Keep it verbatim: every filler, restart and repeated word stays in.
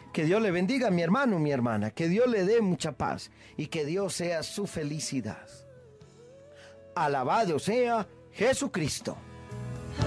Que Dios le bendiga, mi hermano, mi hermana. Que Dios le dé mucha paz y que Dios sea su felicidad. Alabado sea Jesucristo.